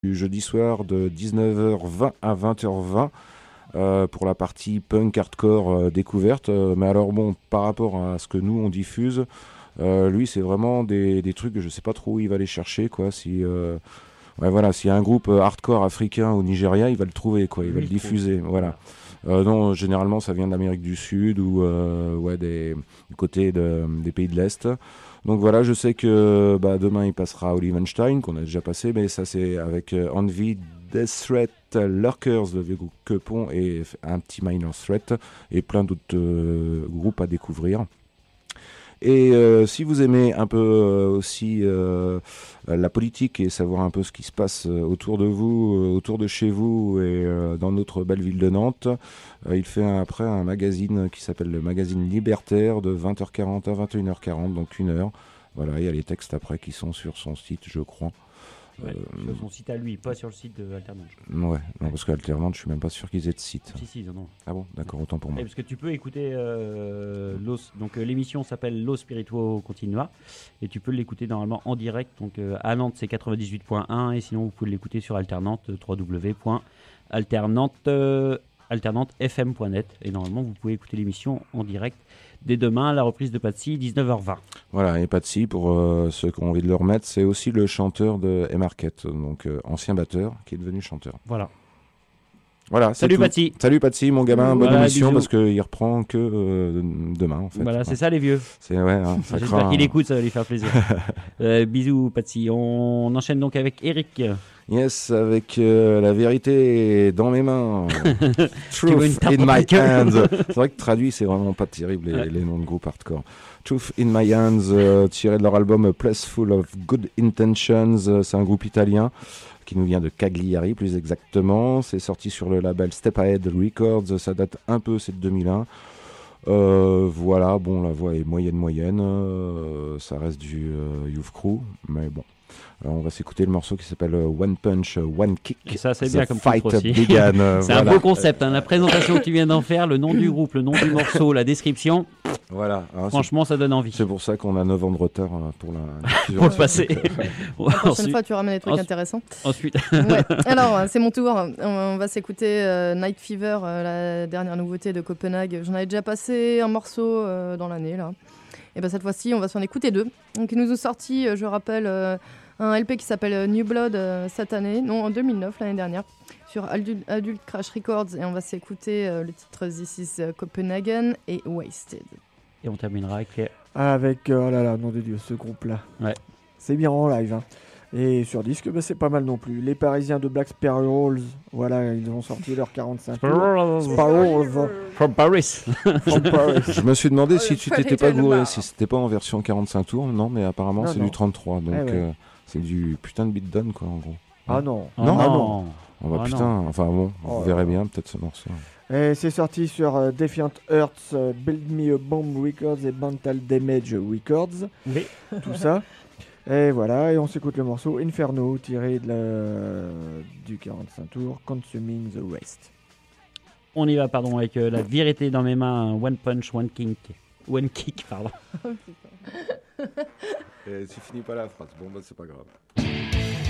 du jeudi soir de 19h20 à 20h20 pour la partie punk hardcore découverte. Mais alors bon, par rapport à ce que nous on diffuse, lui c'est vraiment des trucs que je sais pas trop où il va aller chercher quoi. Ouais, voilà, s'il y a un groupe hardcore africain ou Nigeria, il va le trouver quoi, il va le diffuser. Voilà. Non, généralement ça vient d'Amérique du Sud ou ouais, du côté des pays de l'Est. Donc voilà, je sais que demain il passera Olivenstein, qu'on a déjà passé, mais ça c'est avec Envy, Death Threat, Lurkers de Vieux Quepon et un petit Minor Threat et plein d'autres groupes à découvrir. Et si vous aimez un peu aussi la politique et savoir un peu ce qui se passe autour de vous, autour de chez vous et dans notre belle ville de Nantes, il fait après un magazine qui s'appelle le magazine Libertaire de 20h40 à 21h40, donc 1 heure. Voilà, il y a les textes après qui sont sur son site, je crois. Ouais, sur son site à lui, pas sur le site de Alternante. Ouais, non, parce qu'Alternante, je suis même pas sûr qu'ils aient de site. Si, non. Ah bon, d'accord, autant pour moi. Parce que tu peux écouter l'émission s'appelle Lo Spirituo Continua et tu peux l'écouter normalement en direct. Donc à Nantes c'est 98.1 et sinon vous pouvez l'écouter sur Alternante www.alternantefm.net et normalement vous pouvez écouter l'émission en direct dès demain, la reprise de Patsy, 19h20. Voilà, et Patsy, pour ceux qui ont envie de le remettre, c'est aussi le chanteur de M-Arquette, donc ancien batteur, qui est devenu chanteur. Voilà, salut Patsy. Salut Patsy, mon gamin, bonne émission, bisous. parce qu'il reprend que demain, en fait. Voilà, c'est ça les vieux. J'espère qu'il écoute, ça va lui faire plaisir. Bisous Patsy. On enchaîne donc avec Eric. Yes, avec la vérité dans mes mains. Truth in my hands. C'est vrai que traduit, c'est vraiment pas terrible les noms de groupes hardcore. Truth in my hands, tiré de leur album Place Full of Good Intentions. C'est un groupe italien qui nous vient de Cagliari, plus exactement. C'est sorti sur le label Step Ahead Records. Ça date un peu, c'est de 2001. Voilà, bon, la voix est moyenne. Ça reste du Youth Crew, mais bon. Alors on va s'écouter le morceau qui s'appelle One Punch, One Kick. Et ça, c'est bien comme Fight titre aussi. Began. C'est un beau concept. La présentation que tu viens d'en faire, le nom du groupe, le nom du morceau, la description. Voilà. Alors, franchement, ça donne envie. C'est pour ça qu'on a 9 ans de retard pour la pour le passer. La prochaine fois, tu ramènes des trucs intéressants. Ensuite. Ouais. Alors, c'est mon tour. On va s'écouter Night Fever, la dernière nouveauté de Copenhague. J'en avais déjà passé un morceau dans l'année, là. Et cette fois-ci, on va s'en écouter 2. Donc, ils nous ont sorti, je rappelle, un LP qui s'appelle New Blood cette année, non, en 2009, l'année dernière, sur Adult Crash Records. Et on va s'écouter le titre This is Copenhagen et Wasted. Et on terminera avec oh là là, nom de Dieu, ce groupe-là. Ouais. C'est bien en live. Hein. Et sur disque, c'est pas mal non plus. Les Parisiens de Black Sparrows, voilà, ils ont sorti leur 45 Sparrows. From Paris. Je me suis demandé si tu t'étais pas gouré, si c'était pas en version 45 tours. Non, mais apparemment c'est du 33. Donc c'est du putain de beatdown, quoi, en gros. Ah non. Non. Enfin bon, vous verrez bien peut-être ce morceau. Et c'est sorti sur Defiant Earths, Build Me a Bomb Records et Mental Damage Records. Oui. Tout ça. Et voilà, et on s'écoute le morceau Inferno tiré du 45 tours, Consuming the West. On y va, avec la vérité dans mes mains, One Punch, One Kick, pardon. Tu finis pas la phrase, bon c'est pas grave.